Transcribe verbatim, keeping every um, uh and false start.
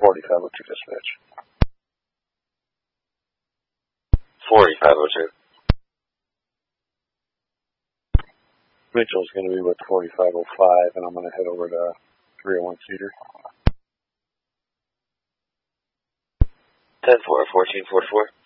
forty-five oh two dispatch. forty-five oh two. Mitchell's going to be with forty-five oh five, and I'm going to head over to three oh one Cedar. ten four, fourteen forty-four.